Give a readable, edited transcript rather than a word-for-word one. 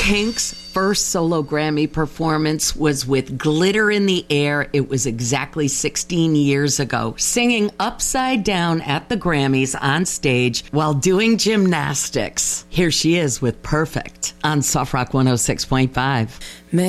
Pink's first solo Grammy performance was with Glitter in the Air. It was exactly 16 years ago, singing Upside Down at the Grammys on stage while doing gymnastics. Here she is with Perfect on Soft Rock 106.5.